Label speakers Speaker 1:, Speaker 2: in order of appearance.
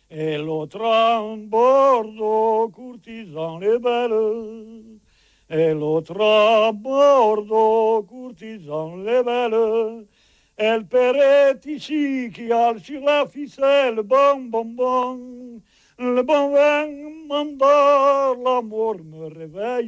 Speaker 1: Et l'autre en Bordeaux, courtisan les belles. Et l'autre à Bordeaux, courtisan les belles. Elle paierait ici qui a sur la ficelle, bon, bon, bon. Le bon vin m'endort, l'amour me réveille.